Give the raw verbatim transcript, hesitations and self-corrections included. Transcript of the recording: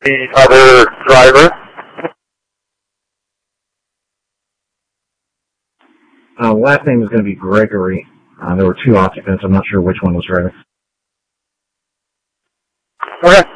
The other driver. Uh, last name is going to be Gregory. Uh, there were two occupants. I'm not sure which one was driving. Okay.